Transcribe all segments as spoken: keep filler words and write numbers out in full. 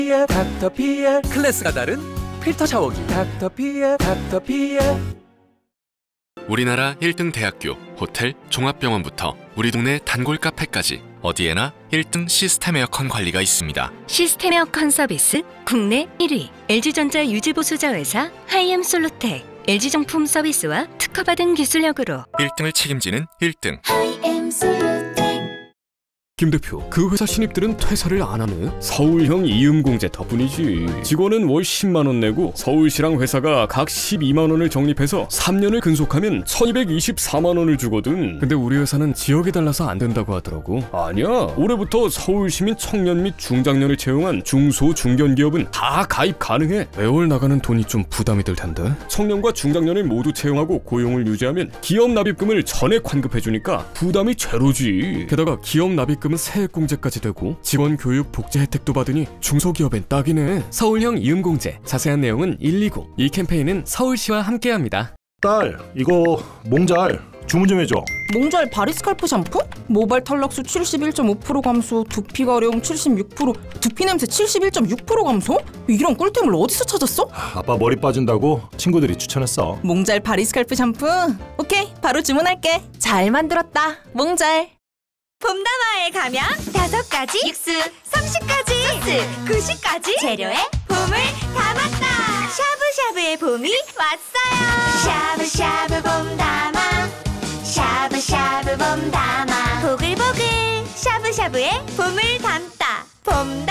닥터피엘. 클래스가 다른 필터 샤워기 닥터피엘. 닥터피엘. 우리나라 일 등 대학교, 호텔, 종합병원부터 우리 동네 단골 카페까지 어디에나 일 등 시스템 에어컨 관리가 있습니다. 시스템 에어컨 서비스 국내 일 위 엘지전자 유지보수자 회사 하이엠솔루텍. 엘지정품 서비스와 특허받은 기술력으로 일 등을 책임지는 일 등 하이엠솔루텍. 김 대표, 그 회사 신입들은 퇴사를 안 하네? 서울형 이음공제 덕분이지. 직원은 월 십만 원 내고 서울시랑 회사가 각 십이만 원을 적립해서 삼 년을 근속하면 천이백이십사만 원을 주거든. 근데 우리 회사는 지역에 달라서 안 된다고 하더라고. 아니야, 올해부터 서울시민 청년 및 중장년을 채용한 중소 중견기업은 다 가입 가능해. 매월 나가는 돈이 좀 부담이 들 텐데. 청년과 중장년을 모두 채용하고 고용을 유지하면 기업 납입금을 전액 환급해주니까 부담이 제로지. 게다가 기업 납입금 세액공제까지 되고 직원 교육 복지 혜택도 받으니 중소기업엔 딱이네. 서울형 이음공제, 자세한 내용은 일이공. 이 캠페인은 서울시와 함께합니다. 딸, 이거 몽잘 주문 좀 해줘. 몽잘 바리스칼프 샴푸? 모발 탈락수 칠십일 점 오 퍼센트 감소, 두피 가려움 칠십육 퍼센트, 두피 냄새 칠십일 점 육 퍼센트 감소? 이런 꿀템을 어디서 찾았어? 아빠 머리 빠진다고 친구들이 추천했어. 몽잘 바리스칼프 샴푸? 오케이, 바로 주문할게. 잘 만들었다, 몽잘. 봄다마에 가면 다섯 가지 육수, 삼십 가지 소스, 구십 가지 재료에 봄을 담았다. 샤브샤브의 봄이 왔어요. 샤브샤브 봄다마, 샤브샤브 봄다마. 보글보글 샤브샤브에 봄을 담다.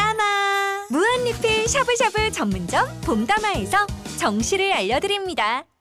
봄다마. 무한리필 샤브샤브 전문점 봄다마에서 정시를 알려드립니다.